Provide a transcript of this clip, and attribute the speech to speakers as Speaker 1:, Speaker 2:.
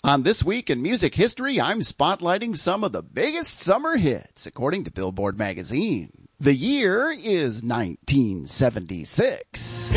Speaker 1: On This Week in Music History, I'm spotlighting some of the biggest summer hits, according to Billboard magazine. The year is 1976.